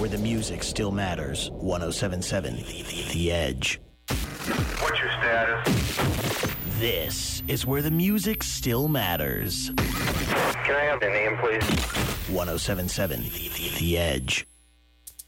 where the music still matters. 107.7 The Edge. What's your status? This is where the music still matters. Can I have your name, please? 107.7 The Edge.